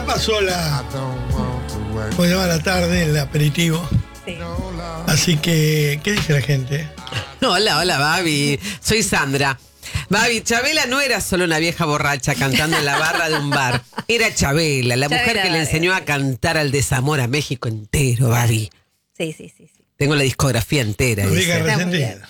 pasó ¿cómo se llama? La tarde, el aperitivo. Sí. Así que, ¿qué dice la gente? Hola, Babi. Soy Sandra. Babi, Chabela no era solo una vieja borracha cantando en la barra de un bar. Era Chabela, la mujer que le enseñó a cantar al desamor a México entero, Babi. Sí. Tengo la discografía entera. Dice resentida.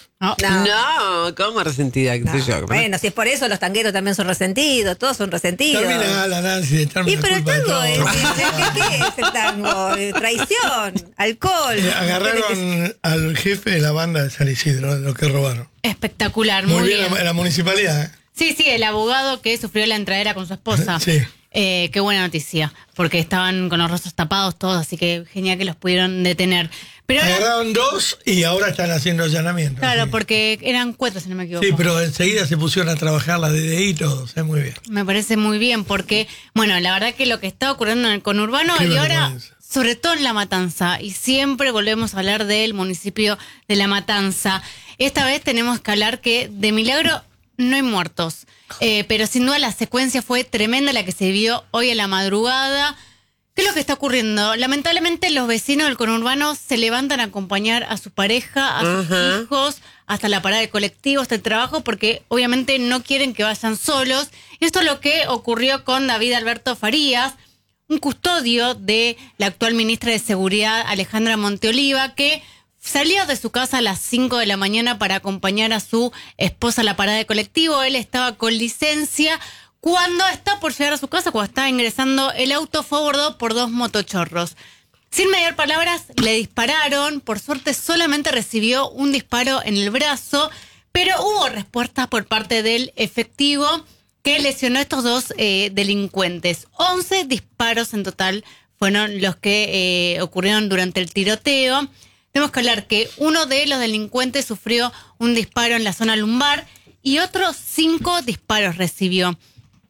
No, ¿cómo resentida? ¿Qué sé yo? Bueno, si es por eso, los tangueros también son resentidos, todos son resentidos. Termina la Nancy de echarme Y la pero el culpa de tango, todo. ¿qué es el tango? Traición, alcohol. Agarraron al jefe de la banda de San Isidro, de lo que robaron. Espectacular, Muy muy bien, bien. la municipalidad. Sí, el abogado que sufrió la entradera con su esposa. Sí. Qué buena noticia, porque estaban con los rostros tapados todos, así que genial que los pudieron detener. Pero ahora, Agarraron 2 y ahora están haciendo allanamientos. claro, Sí. porque eran 4, si no me equivoco. Sí, pero enseguida se pusieron a trabajar la DDI y todo, muy bien. Me parece muy bien, porque, bueno, la verdad que lo que está ocurriendo en el conurbano Qué y ahora, vergüenza. sobre todo en La Matanza, y siempre volvemos a hablar del municipio de La Matanza. Esta vez tenemos que hablar que de milagro no hay muertos, pero sin duda la secuencia fue tremenda la que se vio hoy a la madrugada. ¿Qué es lo que está ocurriendo? Lamentablemente los vecinos del conurbano se levantan a acompañar a su pareja, a sus hijos, hasta la parada del colectivo, hasta el trabajo, porque obviamente no quieren que vayan solos. Esto es lo que ocurrió con David Alberto Farías, un custodio de la actual ministra de Seguridad, Alejandra Monteoliva, que salió de su casa a las 5 de la mañana para acompañar a su esposa a la parada de colectivo. Él estaba con licencia. Cuando está por llegar a su casa, cuando está ingresando el auto, fue abordado por 2 motochorros. Sin mediar palabras, le dispararon. Por suerte, solamente recibió un disparo en el brazo, pero hubo respuesta por parte del efectivo que lesionó a estos 2 delincuentes. 11 disparos en total fueron los que ocurrieron durante el tiroteo. Tenemos que hablar que uno de los delincuentes sufrió un disparo en la zona lumbar y otros 5 disparos recibió.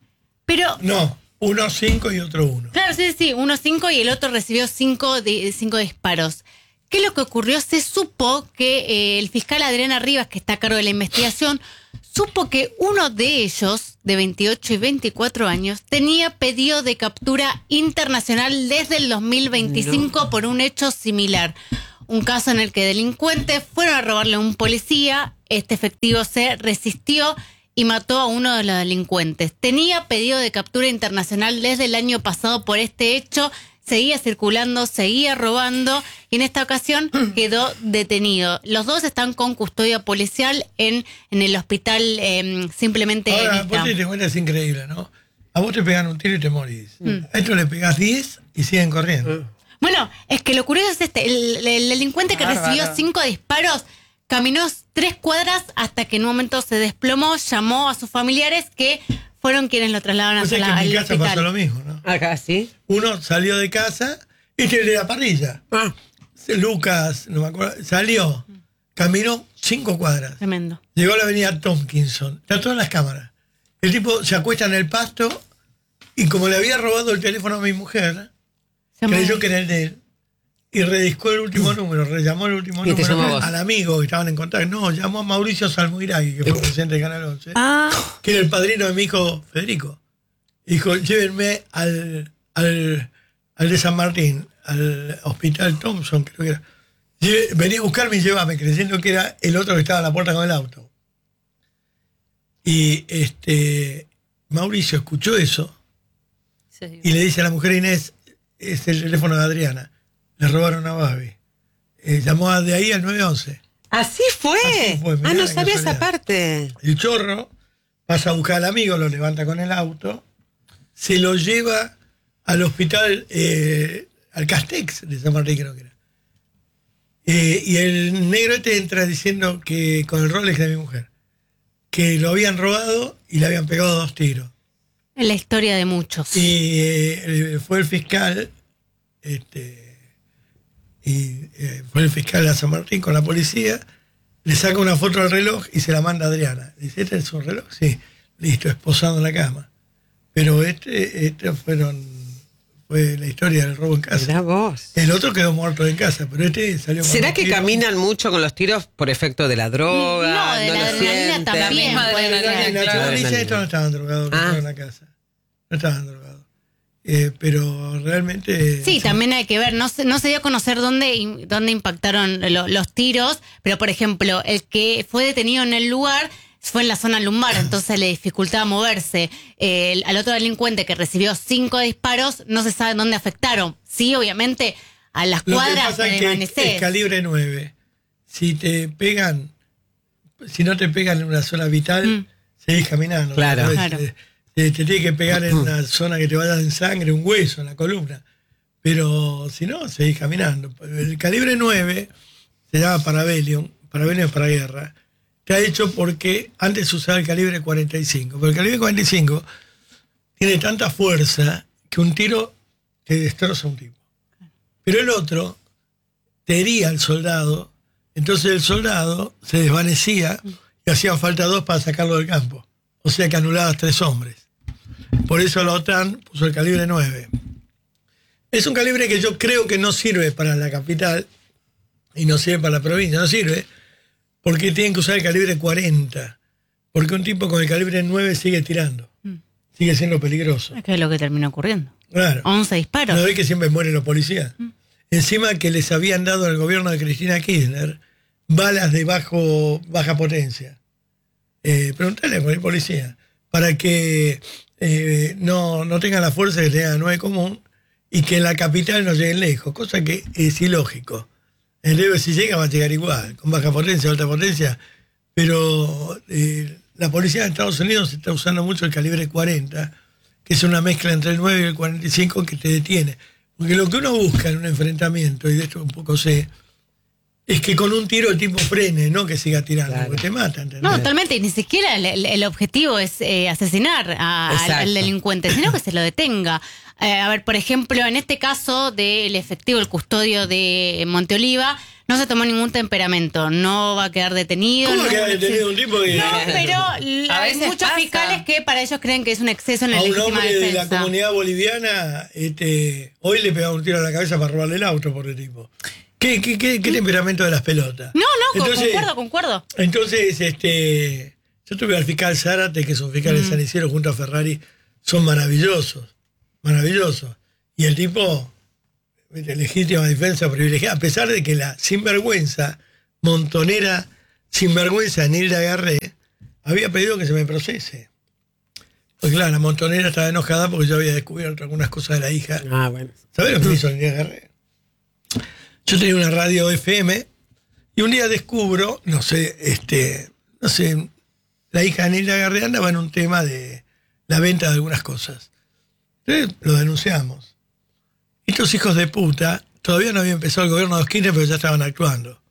Pero No, 1, 5 y otro 1. claro, sí, uno 5 y el otro recibió 5 disparos. ¿Qué es lo que ocurrió? Se supo que el fiscal Adriana Rivas, que está a cargo de la investigación, supo que uno de ellos, de 28 y 24 años, tenía pedido de captura internacional desde el 2025 por un hecho similar. Un caso en el que delincuentes fueron a robarle a un policía, este efectivo se resistió y mató a uno de los delincuentes. Tenía pedido de captura internacional desde el año pasado por este hecho, seguía circulando, seguía robando y en esta ocasión quedó detenido. Los 2 están con custodia policial en el hospital simplemente Ahora, Evita. vos te cuenta, es increíble, ¿no? A vos te pegan un tiro y te morís. A esto le pegás 10 y siguen corriendo. Bueno, es que lo curioso es el delincuente que recibió 5 disparos caminó 3 cuadras hasta que en un momento se desplomó, llamó a sus familiares que fueron quienes lo trasladaron Pues es que en al mi casa hospital. pasó lo mismo, ¿no? Acá, ¿sí? Uno salió de casa, este de la parrilla. Lucas, no me acuerdo, salió, caminó 5 cuadras. Tremendo. Llegó a la avenida Tompkinson, está todas las cámaras. El tipo se acuesta en el pasto y como le había robado el teléfono a mi mujer, creyó que era el de él. Y rediscó el último número, rellamó el último Y te llamó a número vos. al amigo que estaban en contacto. No, llamó a Mauricio Salmuiragui, que fue presidente de Canal 11, que era el padrino de mi hijo Federico. Dijo, llévenme al de San Martín, al hospital Thompson, creo que era. Vení a buscarme y llévame, creyendo que era el otro que estaba en la puerta con el auto. Y Mauricio escuchó eso y le dice a la mujer Inés, es el teléfono de Adriana, le robaron a Babi. Llamó de ahí al 911. ¿Así fue? Así fue, mirá No la sabía casualidad. esa parte. El chorro pasa a buscar al amigo, lo levanta con el auto, se lo lleva al hospital, al Castex de San Martín creo que era. Y el negro este entra diciendo que con el Rolex de mi mujer, que lo habían robado y le habían pegado 2 tiros. Es la historia de muchos. Y fue el fiscal, fue el fiscal a San Martín con la policía, le saca una foto al reloj y se la manda a Adriana. Dice, ¿este es su reloj? Sí, listo, esposado en la cama. Pero fue la historia del robo en casa. Mirá vos. El otro quedó muerto en casa, pero salió con ¿Será un que tiro. caminan mucho con los tiros por efecto de la droga? No, de la lo adrenalina sienten? también. misma puede adrenalina, ser. Y Nacho claro. dice, estos no estaban drogados, que Ah. fueron a casa. No estaban drogados. pero realmente... Sí, también hay que ver, no se dio a conocer dónde impactaron los tiros, pero por ejemplo, el que fue detenido en el lugar fue en la zona lumbar, entonces le dificultaba moverse. Al otro delincuente que recibió 5 disparos, no se sabe dónde afectaron. Sí, obviamente, a las cuadras Lo que pasa es que es calibre 9. Si no te pegan en una zona vital, seguís caminando. Claro. Entonces, te tiene que pegar en una zona que te vaya en sangre, un hueso, en la columna. Pero si no, seguís caminando. El calibre 9 se llama Parabellum es para guerra. Está hecho porque antes se usaba el calibre 45. Pero el calibre 45 tiene tanta fuerza que un tiro te destroza a un tipo. Pero el otro te hería al soldado. Entonces el soldado se desvanecía y hacía falta 2 para sacarlo del campo. O sea que anulabas 3 hombres. Por eso la OTAN puso el calibre 9. Es un calibre que yo creo que no sirve para la capital y no sirve para la provincia. No sirve porque tienen que usar el calibre 40. Porque un tipo con el calibre 9 sigue tirando. Sigue siendo peligroso. Es que es lo que terminó ocurriendo. Claro. 11 disparos. No ve que siempre mueren los policías. Encima que les habían dado al gobierno de Cristina Kirchner balas de baja potencia. Preguntale a cualquier policía para que no tengan la fuerza que tenga 9 común y que en la capital no lleguen lejos, cosa que es ilógico. El Debe si llega va a llegar igual, con baja potencia o alta potencia, pero la policía de Estados Unidos está usando mucho el calibre 40, que es una mezcla entre el 9 y el 45 que te detiene. Porque lo que uno busca en un enfrentamiento, y de esto un poco sé, es que con un tiro el tipo frene, no que siga tirando, Claro. porque te mata, ¿entendés? No, totalmente, y ni siquiera el objetivo es asesinar al delincuente, sino que se lo detenga. A ver, por ejemplo, en este caso del efectivo, el custodio de Monteoliva, no se tomó ningún temperamento, no va a quedar detenido. ¿Cómo no, queda detenido un tipo que... No, pero hay veces muchos pasa. fiscales que para ellos creen que es un exceso en la A un legítima hombre de defensa. la comunidad boliviana, hoy le pegaba un tiro a la cabeza para robarle el auto por el tipo. ¿Qué temperamento de las pelotas? No, Entonces, concuerdo. Entonces, yo tuve al fiscal Zárate, que es un fiscal de San Isidro junto a Ferrari, son maravillosos. Y el tipo, de legítima defensa privilegiada, a pesar de que la montonera sinvergüenza Nilda Garré había pedido que se me procese. Pues claro, la montonera estaba enojada porque yo había descubierto algunas cosas de la hija. Ah, bueno. ¿Sabés lo que hizo Nilda Garré? Yo tenía una radio FM y un día descubro, no sé, la hija de Nilda Garré andaba en un tema de la venta de algunas cosas. Entonces lo denunciamos. Estos hijos de puta, todavía no había empezado el gobierno de los Kirchner, pero ya estaban actuando.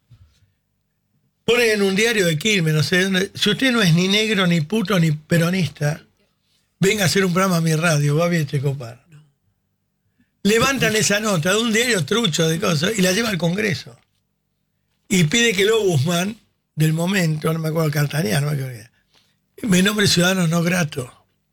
Ponen en un diario de Quilmes, no sé dónde, si usted no es ni negro, ni puto, ni peronista, venga a hacer un programa a mi radio, va bien Checopar. Levantan esa nota de un diario trucho de cosas y la lleva al Congreso. Y pide que el Ombudsman del momento, no me acuerdo, Cartanear, no me acuerdo, me nombre ciudadano no grato.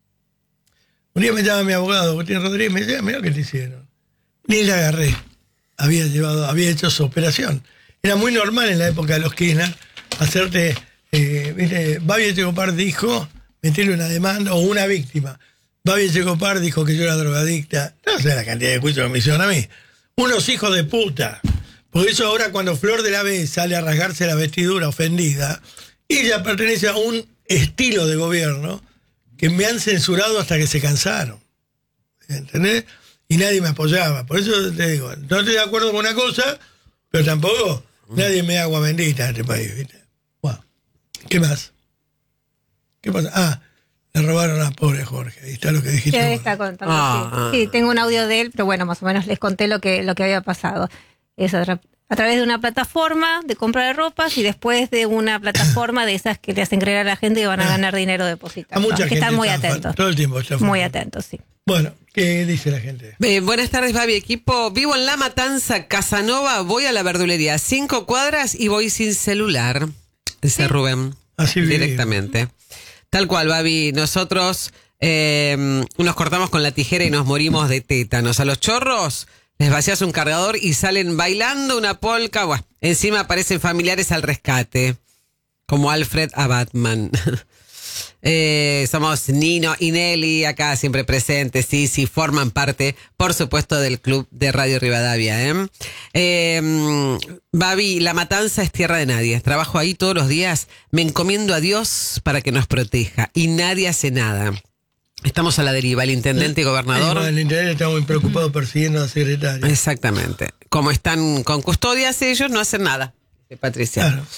Un día me llama mi abogado, Agustín Rodríguez, me dice, mira lo que te hicieron. Ni la agarré. Había hecho su operación. Era muy normal en la época de los Kirchner hacerte, Babi Echecopar dijo, meterle una demanda o una víctima. Babi Echecopar dijo que yo era drogadicta. No sé la cantidad de juicios que me hicieron a mí. Unos hijos de puta. Por eso ahora cuando Flor de la B sale a rasgarse la vestidura ofendida, ella pertenece a un estilo de gobierno que me han censurado hasta que se cansaron. ¿Entendés? Y nadie me apoyaba. Por eso te digo, no estoy de acuerdo con una cosa, pero tampoco nadie me da agua bendita en este país, ¿viste? Wow. ¿Qué más? ¿Qué pasa? Le robaron a pobre Jorge. Ahí está lo que dijiste. Que está contando, sí. Sí, tengo un audio de él, pero bueno, más o menos les conté lo que había pasado. Es a través de una plataforma de compra de ropas y después de una plataforma de esas que le hacen creer a la gente que van a ganar dinero depositado. A mucha gente están muy estafa, atentos. todo el tiempo estafa. Muy atentos, sí. Bueno, ¿qué dice la gente? Buenas tardes, Babi, equipo. Vivo en La Matanza, Casanova, voy a la verdulería, 5 cuadras y voy sin celular, dice Rubén. Así vive. Directamente. Tal cual, Babi, nosotros nos cortamos con la tijera y nos morimos de tétanos. A los chorros les vacías un cargador y salen bailando una polca. Buah, encima aparecen familiares al rescate, como Alfred a Batman. Somos Nino y Nelly, acá siempre presentes, sí, forman parte, por supuesto, del club de Radio Rivadavia. Babi, La Matanza es tierra de nadie. Trabajo ahí todos los días, me encomiendo a Dios para que nos proteja y nadie hace nada. Estamos a la deriva, el intendente y gobernador. El intendente está muy preocupado persiguiendo a la secretaria. Exactamente. Como están con custodias, ellos no hacen nada. Patricia. Claro.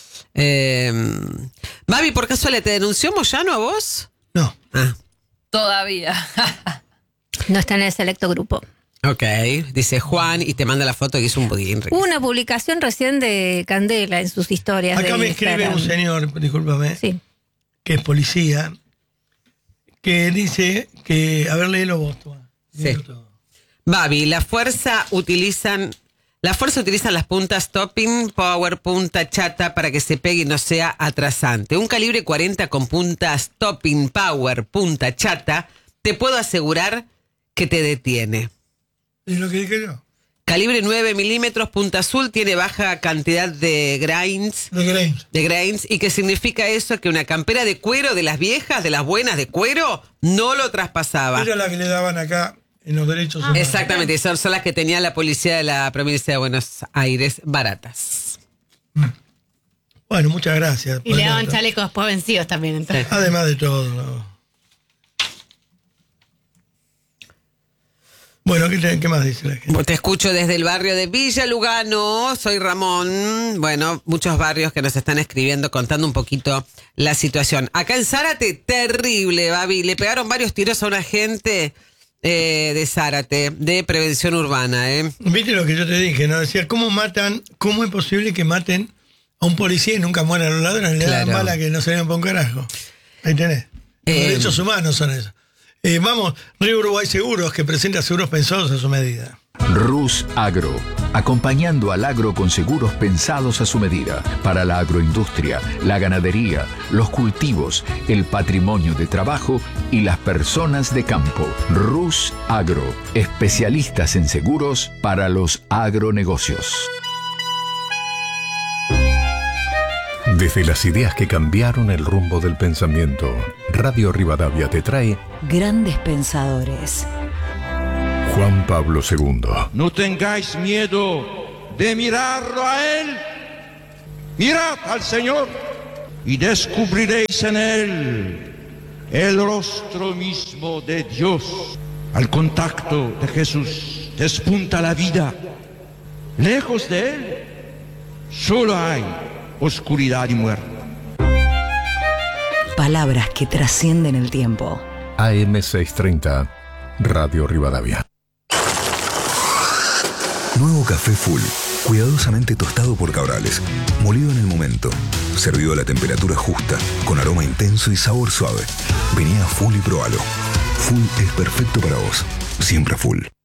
Babi, ¿por casualidad te denunció Moyano a vos? No. Todavía. No está en el selecto grupo. Ok, dice Juan y te manda la foto que hizo un budín. Hubo una publicación recién de Candela en sus historias. Acá me escribe un señor, discúlpame, sí, que es policía, que dice que, a ver, léelo vos. Sí. Babi, la fuerza utiliza las puntas topping, power, punta chata para que se pegue y no sea atrasante. Un calibre 40 con puntas topping, power, punta chata, te puedo asegurar que te detiene. ¿Es lo que dije yo? Calibre 9 milímetros, punta azul, tiene baja cantidad de grains. De grains. ¿Y qué significa eso? Que una campera de cuero de las viejas, de las buenas de cuero, no lo traspasaba. Era la que le daban acá en los derechos humanos. Exactamente, son las que tenía la policía de la provincia de Buenos Aires, baratas. Bueno, muchas gracias. Y le daban chalecos después vencidos también. Entonces. Además de todo, ¿no? Bueno, ¿qué más dice la gente? Te escucho desde el barrio de Villa Lugano, soy Ramón. Bueno, muchos barrios que nos están escribiendo contando un poquito la situación. Acá en Zárate, terrible, Babi. Le pegaron varios tiros a una gente de Zárate, de prevención urbana. Viste lo que yo te dije, ¿no? Decía, ¿cómo es posible que maten a un policía y nunca mueran los ladrones? Le dan bala que no se vean por un carajo. Ahí tenés. Los derechos humanos son esos. Vamos, Río Uruguay Seguros, que presenta seguros pensados a su medida. Rus Agro, acompañando al agro con seguros pensados a su medida, para la agroindustria, la ganadería, los cultivos, el patrimonio de trabajo y las personas de campo. Rus Agro, especialistas en seguros para los agronegocios. Desde las ideas que cambiaron el rumbo del pensamiento, Radio Rivadavia te trae Grandes Pensadores. Juan Pablo II. No tengáis miedo de mirarlo a Él. Mirad al Señor y descubriréis en Él el rostro mismo de Dios. Al contacto de Jesús despunta la vida. Lejos de Él solo hay oscuridad y muerte. Palabras que trascienden el tiempo. AM 630, Radio Rivadavia. Nuevo café Full, cuidadosamente tostado por Cabrales, molido en el momento, servido a la temperatura justa, con aroma intenso y sabor suave. Vení a Full y probalo. Full es perfecto para vos, siempre Full.